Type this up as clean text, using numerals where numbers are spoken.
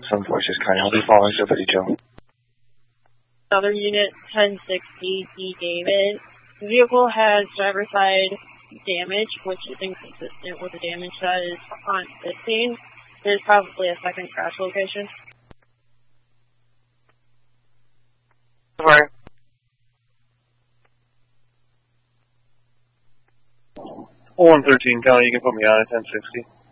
Some voices kindly following 32. Southern Unit 1060, D. David. The vehicle has driver side damage, which is inconsistent with the damage that is on the scene. There's probably a second crash location. Over. 113 County, you can put me on at 1060.